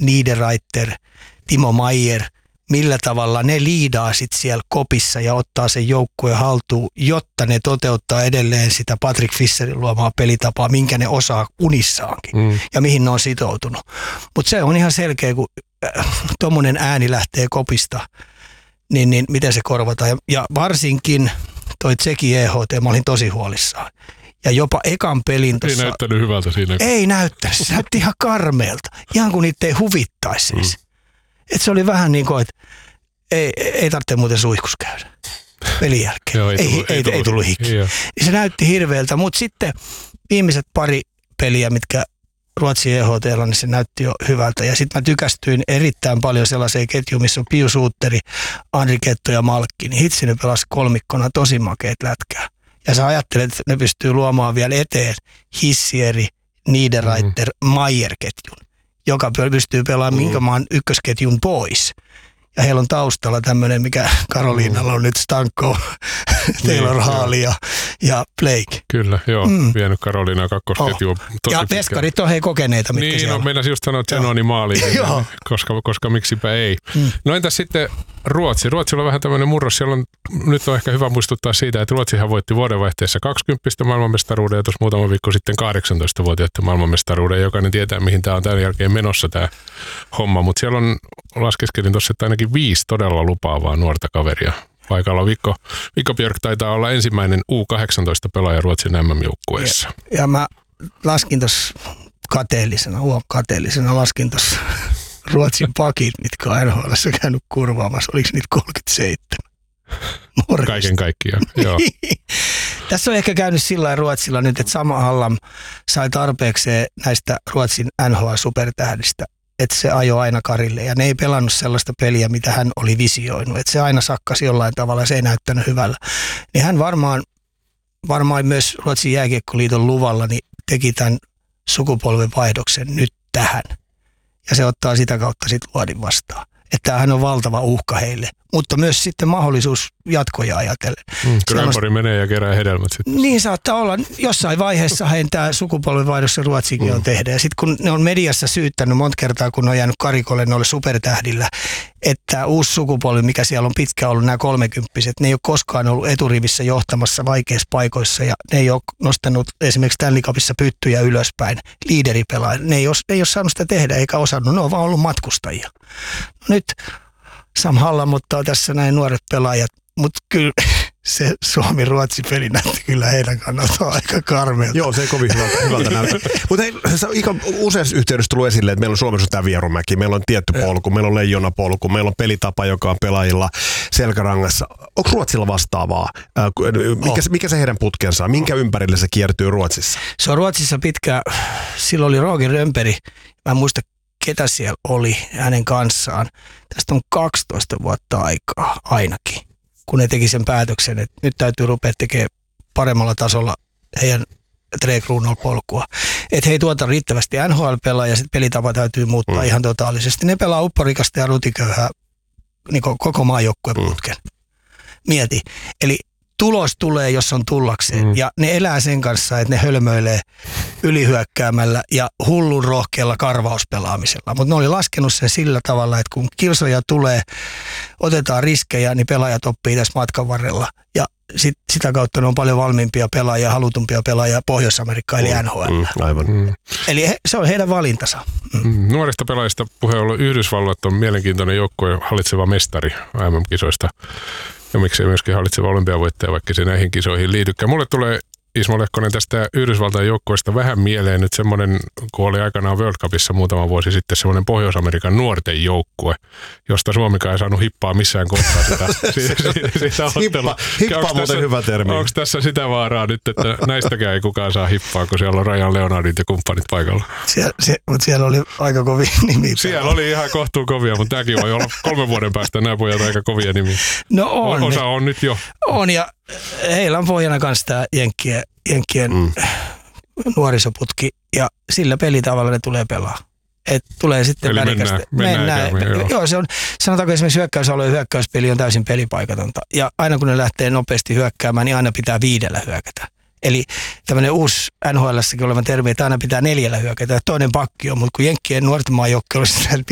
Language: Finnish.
Niederreiter, Timo Maier, millä tavalla ne liidaa sit siellä kopissa ja ottaa sen joukkueen haltuun, jotta ne toteuttaa edelleen sitä Patrick Fischerin luomaa pelitapaa, minkä ne osaa unissaankin ja mihin ne on sitoutunut. Mutta se on ihan selkeä, kun tuommoinen ääni lähtee kopista, niin miten se korvataan. Ja varsinkin toi Tsekin EHT, mä olin tosi huolissaan. Ja jopa ekan pelin tuossa... Ei näyttänyt hyvältä siinä. Ei näyttänyt, se näytti ihan karmeelta. Ihan kuin niitä ei huvittaisi siis. Että se oli vähän niin kuin, että ei tarvitse muuten suihkus käydä pelin jälkeen. Joo, ei tullut hikki. Se näytti hirveältä, mutta sitten viimeiset pari peliä, mitkä Ruotsin EHT:lla, niin se näytti jo hyvältä. Ja sitten mä tykästyin erittäin paljon sellaiseen ketjuun, missä on Piu Suutteri, Andri Ketto ja Malkki. Niin hitsi ne pelasi kolmikkona tosi makeet lätkää. Ja sä ajattelet, että ne pystyy luomaan vielä eteen Hissieri, Niederreiter, Maier-ketjun, joka pystyy pelaamaan minkä maan ykkösketjun pois. Ja heillä on taustalla tämmöinen, mikä Karoliinalla on nyt Stanko, Taylor Hall ja Blake. Kyllä, joo. Vienyt Karoliinaa kakkosketjuun. Ja veskarit on kokeneita, mitkä siellä on. Meinasin just sanoa Zenoni maaliin, koska miksipä ei. No entäs sitten Ruotsi? Ruotsilla on vähän tämmöinen murros. Nyt on ehkä hyvä muistuttaa siitä, että Ruotsihan voitti vuodenvaihteessa 20 maailmanmestaruuden ja tuossa muutama viikko sitten 18-vuotiaiden maailmanmestaruuden. Jokainen tietää, mihin tämä on tämän jälkeen menossa tämä homma. Mutta siellä on, laskeskelin tuossa, että ainakin 5 todella lupaavaa nuorta kaveria paikalla. Vikko Björk taitaa olla ensimmäinen U18-pelaaja Ruotsin MM-joukkueessa. Ja mä laskin tuossa kateellisena laskin tuossa Ruotsin pakit, mitkä on NHL:ssä käynyt kurvaamassa. Oliko niitä 37? Morjesta. Kaiken kaikkiaan, joo. Tässä on ehkä käynyt sillä lailla Ruotsilla nyt, että Sam Hallam sai tarpeekseen näistä Ruotsin NHL-supertähdistä, että se ajoi aina karille ja ne ei pelannut sellaista peliä, mitä hän oli visioinut. Että se aina sakkasi jollain tavalla ja se ei näyttänyt hyvällä. Niin hän varmaan myös Ruotsin jääkiekkoliiton luvalla niin teki tämän sukupolvenvaihdoksen nyt tähän. Ja se ottaa sitä kautta sitten Luodin vastaan. Että tämähän on valtava uhka heille, mutta myös sitten mahdollisuus jatkoja ajatellen. Grönborg menee ja kerää hedelmät sitten. Niin saattaa olla. Jossain vaiheessa heidän tämä sukupolvenvaihdos Ruotsikin on tehdä. Ja sitten kun ne on mediassa syyttänyt monta kertaa, kun ne on jäänyt karikolle noille supertähdillä, että uusi sukupolvi, mikä siellä on pitkään ollut, nämä 30-vuotiaat, ne ei ole koskaan ollut eturivissä johtamassa vaikeissa paikoissa ja ne ei ole nostanut esimerkiksi Stanley Cupissa pyttyjä ylöspäin, liideripelaajia. Ne ei ole saanut sitä tehdä eikä osannut, ne on vaan ollut matkustajia. Nyt Sam Hallam ottaa tässä näin nuoret pelaajat, mutta kyllä se Suomi-Ruotsi-peli näytti kyllä heidän kannaltaan aika karmeelta. Joo, se ei kovin hyvältä näytä. Mutta useassa yhteydessä tullut esille, että meillä on Suomessa tämä Vierumäki, meillä on tietty polku, meillä on leijonapolku, meillä on pelitapa, joka on pelaajilla selkärangassa. Onko Ruotsilla vastaavaa? Mikä se heidän putkensa on? Minkä ympärille se kiertyy Ruotsissa? Se on Ruotsissa pitkä, silloin oli Roger Rönnberg, mä en muista ketä siellä oli hänen kanssaan. Tästä on 12 vuotta aikaa ainakin, kun ne teki sen päätöksen, että nyt täytyy rupea tekemään paremmalla tasolla heidän Tre-Kruunol-polkua. Että he ei tuota riittävästi NHL-pelaa ja sitten pelitapa täytyy muuttaa ihan totaalisesti. Ne pelaa upporikasta ja rutiköyhää niin koko maajoukkueen putken. Mieti. Eli tulos tulee, jos on tullakseen. Ja ne elää sen kanssa, että ne hölmöilee ylihyökkäämällä ja hullun rohkealla karvauspelaamisella. Mutta ne oli laskenut sen sillä tavalla, että kun kilsoja tulee, otetaan riskejä, niin pelaajat oppii tässä matkan varrella. Ja sitä kautta ne on paljon valmiimpia pelaajia, halutumpia pelaajia Pohjois-Amerikkaan eli NHL. Aivan. Eli se on heidän valintansa. Nuorista pelaajista puheen ollen Yhdysvallat on mielenkiintoinen joukkue hallitseva mestari MM-kisoista. Ja miksei myöskin hallitseva olympiavoittaja, vaikka se näihin kisoihin liitykään. Mulle tulee Ismo Lehkonen tästä Yhdysvaltain joukkueesta vähän mieleen nyt semmoinen, kun oli aikanaan World Cupissa muutama vuosi sitten semmoinen Pohjois-Amerikan nuorten joukkue, josta Suomikaan ei saanut hippaa missään kohtaa sitä ottelua. Hippa on muuten hyvä termi. Onko tässä sitä vaaraa nyt, että näistäkään ei kukaan saa hippaa, kun siellä on Rajan Leonardit ja kumppanit paikalla? Mutta siellä oli aika kovia nimiä. Siellä oli ihan kohtuun kovia, mutta tämäkin voi olla 3 vuoden päästä nämä pojat aika kovia nimiä. No on. Osa on nyt jo. On ja heillä on pohjana kanssa tämä Jenkkien nuorisoputki ja sillä pelitavalla ne tulee pelaa. Et tulee sitten eli mennään. Joo, se on, sanotaanko esimerkiksi hyökkäysalue ja hyökkäyspeli on täysin pelipaikatonta. Ja aina kun ne lähtee nopeasti hyökkäämään, niin aina pitää 5 hyökätä. Eli tämmöinen uusi NHL:ssäkin oleva termi, että aina pitää 4 hyökätä. Toinen pakki on, mutta kun Jenkkien nuorten maajoukkoilla